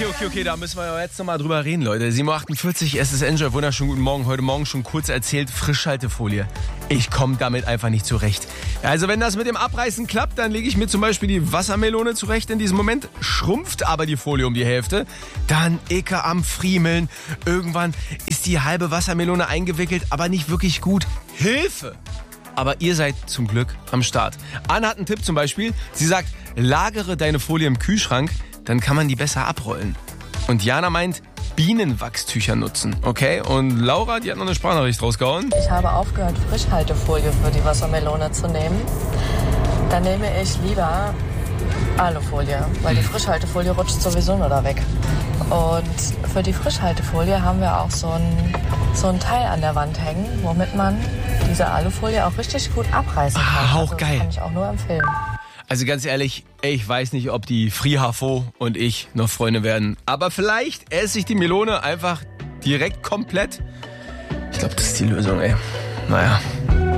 Okay, da müssen wir jetzt nochmal drüber reden, Leute. 7.48 Uhr, es ist Enjoy, wunderschönen guten Morgen. Heute Morgen schon kurz erzählt, Frischhaltefolie. Ich komme damit einfach nicht zurecht. Also wenn das mit dem Abreißen klappt, dann lege ich mir zum Beispiel die Wassermelone zurecht. In diesem Moment schrumpft aber die Folie um die Hälfte. Dann Ecke am Friemeln. Irgendwann ist die halbe Wassermelone eingewickelt, aber nicht wirklich gut. Hilfe! Aber ihr seid zum Glück am Start. Anna hat einen Tipp zum Beispiel. Sie sagt, lagere deine Folie im Kühlschrank, dann kann man die besser abrollen. Und Jana meint, Bienenwachstücher nutzen, okay? Und Laura, die hat noch eine Sprachnachricht rausgehauen. Ich habe aufgehört, Frischhaltefolie für die Wassermelone zu nehmen. Dann nehme ich lieber Alufolie, weil die Frischhaltefolie rutscht sowieso nur da weg. Und für die Frischhaltefolie haben wir auch so ein Teil an der Wand hängen, womit man diese Alufolie auch richtig gut abreißen kann. Auch geil. Das kann ich auch nur empfehlen. Also ganz ehrlich, ich weiß nicht, ob die FreeHFO und ich noch Freunde werden. Aber vielleicht esse ich die Melone einfach direkt komplett. Ich glaube, das ist die Lösung, ey. Naja.